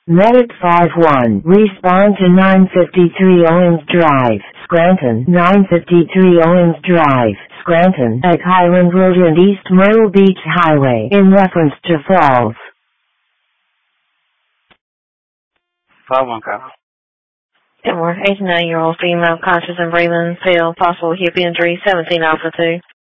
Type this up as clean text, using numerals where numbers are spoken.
Medic 5-1, respond to 953 Owens Drive, Scranton. 953 Owens Drive, Scranton, at Highland Road and East Myrtle Beach Highway, in reference to falls. 5-1, copy. 89-year-old female conscious and breathing, failed, possible hip injury, 17 Alpha 2.